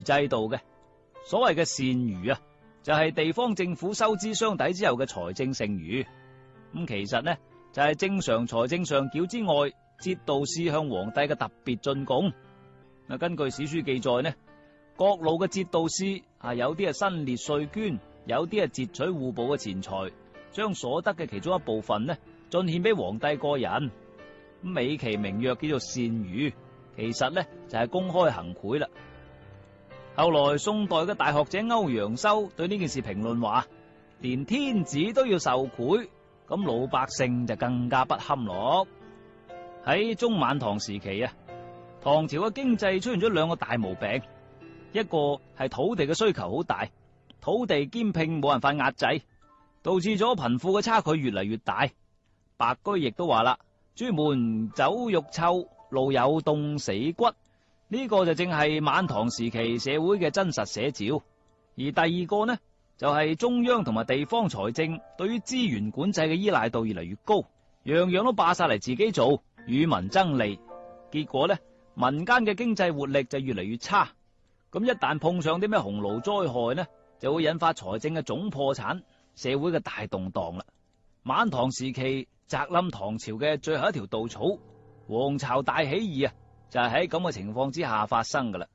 制度嘅。所謂嘅善餘啊，就係地方政府收支相抵之後嘅財政剩餘。咁其實呢，就係正常財政上繳之外，節度使向皇帝嘅特別進貢。嗱，根據史書記載呢，各路嘅節度使有啲係新列稅捐，有啲係截取戶部嘅錢財，將所得嘅其中一部分呢進獻俾皇帝個人。美其名曰叫做善餘，其實呢就係公開行賄啦。後來宋代嘅大學者歐陽修對呢件事評論話，連天子都要受賄，咁老百姓就更加不堪咯。喺中晚唐時期啊，唐朝嘅經濟出現咗兩個大毛病，一個係土地嘅需求好大，土地兼併冇辦法壓制，導致咗貧富嘅差距越嚟越大。白居易都話啦，朱門酒肉臭，路有凍死骨。呢個就正係晚唐時期社會嘅真實寫照。而第二個呢，就係中央同埋地方財政對於資源管制嘅依賴度越嚟越高，樣樣都霸晒嚟自己做，與民爭利。結果呢，民間嘅經濟活力就越嚟越差。咁一旦碰上啲咩洪澇災害呢，就會引發財政嘅總破產，社會嘅大動蕩啦。晚唐時期砸冧唐朝嘅最後一條稻草，黃巢大起義啊，就係喺咁嘅情況之下發生噶啦。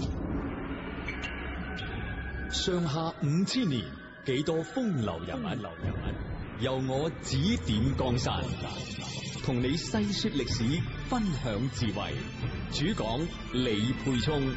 上下5000年，幾多風流人物，由我指點江山，同你細說歷史，分享智慧。主講李沛聰。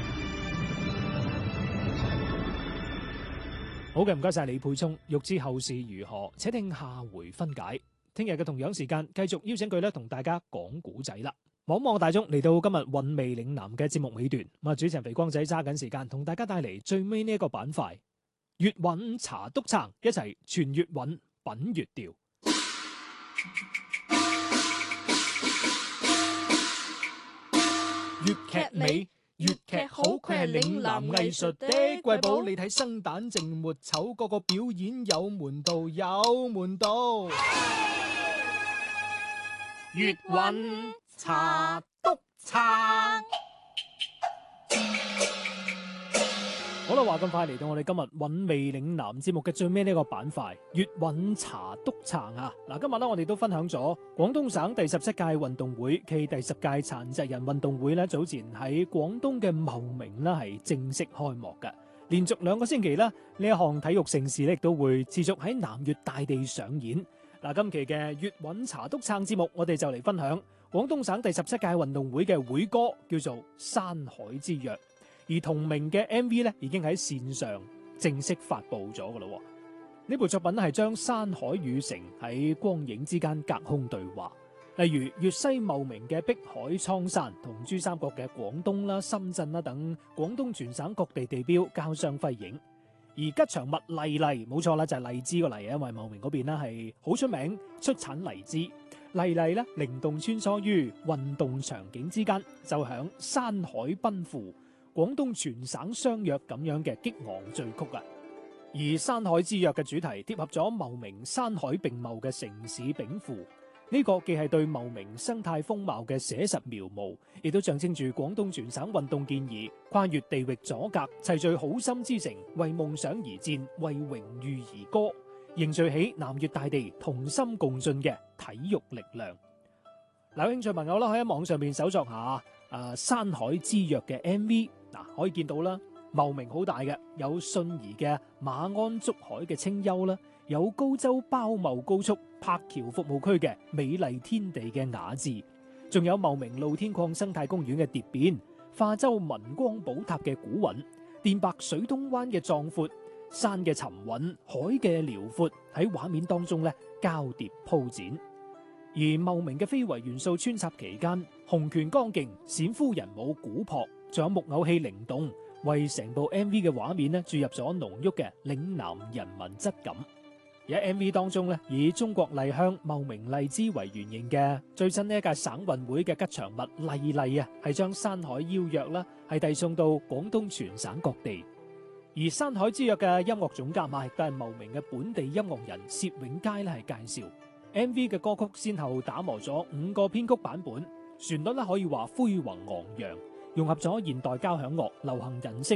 好嘅，唔該晒李沛聰。欲知後事如何，且聽下回分解。聽日嘅同樣時間，繼續邀請佢咧同大家講古仔啦。望望大眾，嚟到今日韻味嶺南嘅節目尾段，咁啊主持人肥光仔揸緊時間同大家帶嚟最尾呢一個板塊，粵韻茶督撐，一齊傳粵韻品粵調。粵劇美，粵劇好，佢係嶺南藝術的瑰寶。你睇生旦淨末丑，個個表演有門道，有門道。粵韻茶督撐。好啦，話咁快嚟到我哋今日韻味嶺南節目嘅最尾呢個板塊，粵韻茶督撐啊！嗱，今日呢，我哋都分享咗廣東省第17屆運動會暨第10屆殘疾人運動會呢，早前喺廣東嘅茂名呢係正式開幕嘅。連續2個星期呢，呢一項體育盛事呢亦都會持續喺南粵大地上演。嗱，今期嘅粵韻茶督撐節目，我哋就嚟分享廣東省第17屆運動會嘅會歌，叫做《山海之約》。而同名嘅 MV 咧，已經喺線上正式發佈咗噶啦。呢部作品係將山海與城喺光影之間隔空對話，例如粵西茂名嘅碧海蒼山同珠三角嘅廣東啦、深圳啦等廣東全省各地地標交相輝映。而吉祥物荔荔，冇錯啦，就係荔枝個荔，因為茂名嗰邊呢係好出名出產荔枝。荔荔呢靈動穿梭於運動場景之間，就響山海奔赴，廣東全省相約咁樣嘅激昂序曲啊！而山海之約嘅主題貼合咗茂名山海並茂嘅城市稟賦，呢個既係對茂名生態風貌嘅寫實描摹，亦都象徵住廣東全省運動健兒跨越地域阻隔，齊聚好心之城，為夢想而戰，為榮譽而歌，凝聚起南粵大地同心共進嘅體育力量。有興趣朋友啦，可以喺網上面搜索下山海之約嘅 MV。可以見到啦，茂名好大嘅，有信宜嘅馬鞍竹海嘅清幽啦，有高州包茂高速柏橋服務區嘅美麗天地嘅雅致，仲有茂名露天礦生態公園嘅蝶變，化州文光寶塔嘅古韻，電白水東灣嘅壯闊，山嘅沉穩，海嘅遼闊，喺畫面當中咧交疊鋪展。而茂名嘅非遺元素穿插期間，洪拳剛勁，冼夫人舞古樸，仲有木偶戲靈動，為成部 MV 嘅畫面注入咗濃郁嘅嶺南人文質感。而喺 MV 當中咧，以中國麗香茂名荔枝為原型嘅最新呢一屆省運會嘅吉祥物荔荔啊，係將山海邀約啦，係遞送到廣東全省各地。而山海之約嘅音樂總監亦都係茂名嘅本地音樂人薛永佳咧，係介紹 MV 嘅歌曲先後打磨咗5個編曲版本，旋律可以話恢宏昂揚， 融合咗現代交響樂、流行人聲